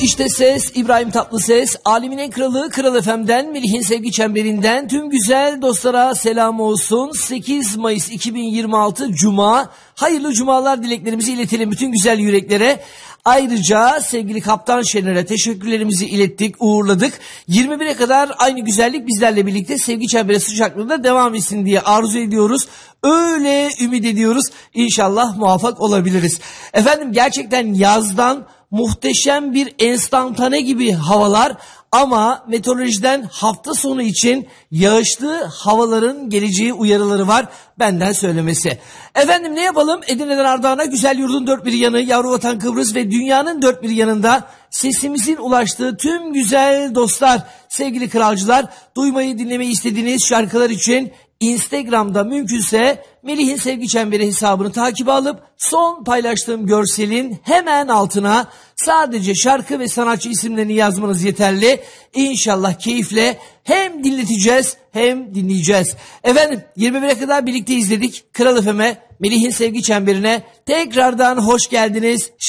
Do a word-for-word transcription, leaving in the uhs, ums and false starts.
İşte ses, İbrahim Tatlıses, Alemin en kralı Kral F M'den, Melih'in sevgi çemberinden tüm güzel dostlara selam olsun. sekiz Mayıs iki bin yirmi altı Cuma, hayırlı cumalar dileklerimizi iletelim bütün güzel yüreklere. Ayrıca sevgili Kaptan Şener'e teşekkürlerimizi ilettik, uğurladık. yirmi bire kadar aynı güzellik bizlerle birlikte sevgi çemberi sıcaklığında devam etsin diye arzu ediyoruz. Öyle ümit ediyoruz. İnşallah muvaffak olabiliriz. Efendim gerçekten yazdan muhteşem bir enstantane gibi havalar ama meteorolojiden hafta sonu için yağışlı havaların geleceği uyarıları var benden söylemesi. Efendim ne yapalım? Edirne'den Ardahan'a güzel yurdun dört bir yanı, yavru vatan Kıbrıs ve dünyanın dört bir yanında sesimizin ulaştığı tüm güzel dostlar, sevgili kralcılar, duymayı dinlemeyi istediğiniz şarkılar için Instagram'da mümkünse Melih'in Sevgi Çemberi hesabını takip alıp son paylaştığım görselin hemen altına sadece şarkı ve sanatçı isimlerini yazmanız yeterli. İnşallah keyifle hem dinleteceğiz hem dinleyeceğiz. Efendim yirmi bire kadar birlikte izledik. Kral F M'e, Melih'in Sevgi Çemberi'ne tekrardan hoş geldiniz.